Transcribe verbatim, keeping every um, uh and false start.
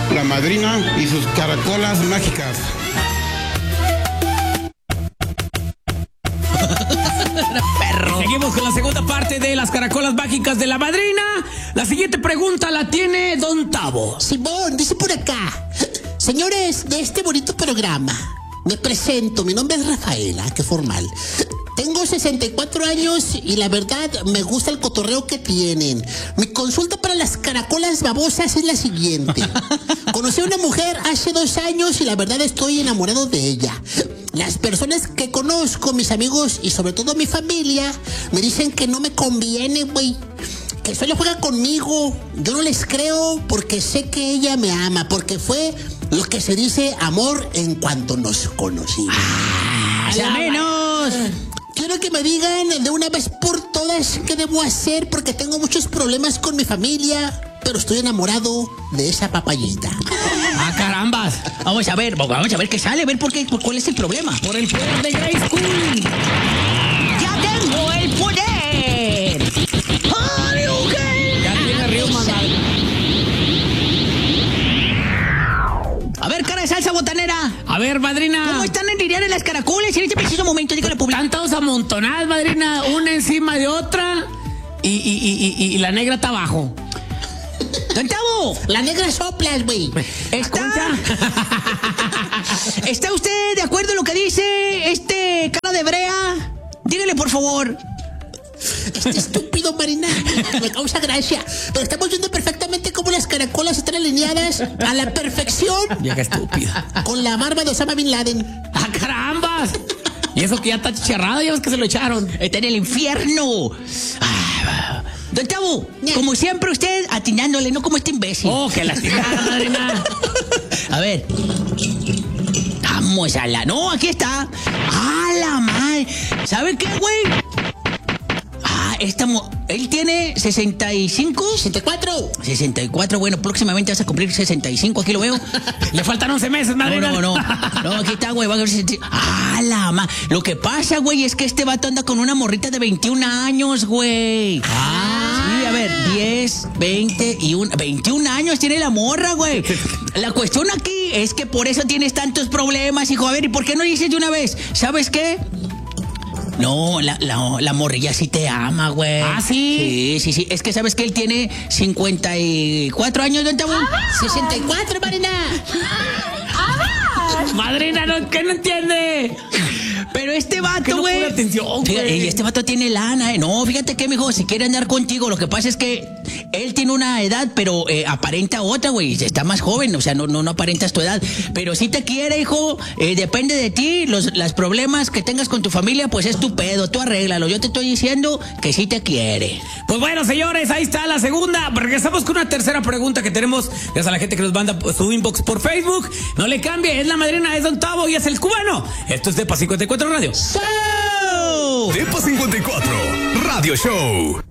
La Madrina y sus caracolas mágicas. Perro. Seguimos con la segunda parte de las caracolas mágicas de La Madrina. La siguiente pregunta la tiene Don Tavo. Simón, dice por acá: señores de este bonito programa, me presento, mi nombre es Rafaela, qué formal. Tengo sesenta y cuatro años y la verdad me gusta el cotorreo que tienen. Mi consulta para las caracolas babosas es la siguiente. Conocí a una mujer hace dos años y la verdad estoy enamorado de ella. Las personas que conozco, mis amigos y sobre todo mi familia, me dicen que no me conviene, güey. Que solo juega conmigo. Yo no les creo porque sé que ella me ama, porque fue lo que se dice amor en cuanto nos conocimos. ¡Ah, la menos! Quiero que me digan de una vez por todas qué debo hacer porque tengo muchos problemas con mi familia, pero estoy enamorado de esa papayita. ¡Ah, carambas! Vamos a ver, vamos a ver qué sale, a ver por qué, por cuál es el problema. Por el poder de Grayskull. ¡Ya tengo el poder! ¡Hadouken! Ya tiene Río Mandal. A ver, cara de salsa botanera. A ver, Madrina. ¿Cómo están en Liriana en las caracoles en este preciso momento? Dígale, público. Están todos amontonadas, Madrina, una encima de otra. Y, y, y, y, y la negra está abajo. ¡Don Tavo! La negra soplas, güey. ¿Está... ¿Está usted de acuerdo en lo que dice este cara de brea? Dígale, por favor. Este estúpido, Marina, me causa gracia. Pero estamos viendo perfectamente cómo las caracolas están alineadas a la perfección. Vieja estúpida. Con la barba de Osama Bin Laden. ¡Ah, carambas! Y eso que ya está chicharrado, ya ves que se lo echaron. Está en el infierno. Ah, Don Tavo, yeah. Como siempre usted atinándole, no como este imbécil. ¡Oh, que lastimada, Madrina! A ver. Vamos a la... No, aquí está. ¡Ah, la madre! ¿Sabe qué, güey? Ah, esta... Mo... Él tiene sesenta y cinco. sesenta y cuatro. sesenta y cuatro, bueno, próximamente vas a cumplir sesenta y cinco, aquí lo veo. Le faltan once meses, Madrina. No, no, no. No, aquí está, güey. Va a ser... Ah, la ma... Lo que pasa, güey, es que este vato anda con una morrita de veintiún años, güey. Ah. Sí, a ver, diez, veinte y un... veintiún años tiene la morra, güey. La cuestión aquí es que por eso tienes tantos problemas, hijo. A ver, ¿y por qué no dices de una vez? ¿Sabes qué? No, la, la, la morrilla sí te ama, güey. ¿Ah, sí? Sí, sí, sí. Es que sabes que él tiene cincuenta y cuatro años, ¿no? sesenta y cuatro, Marina. Madrina, no, ¿qué no entiende? Pero este vato, Que no güey. pone atención, Fíjate, güey. y este vato tiene lana, eh. No, fíjate que, mijo, si quiere andar contigo, lo que pasa es que él tiene una edad, pero eh, aparenta otra, güey. Está más joven, o sea, no, no, no aparentas tu edad. Pero si te quiere, hijo, eh, depende de ti. Los, los problemas que tengas con tu familia, pues es tu pedo, tú arréglalo. Yo te estoy diciendo que sí te quiere. Pues bueno, señores, ahí está la segunda. Regresamos con una tercera pregunta que tenemos gracias a la gente que nos manda su inbox por Facebook. No le cambie, es la Madrina, es Don Tavo y es el cubano. Esto es Depa cincuenta y cuatro Radio. Depa cincuenta y cuatro Radio Show.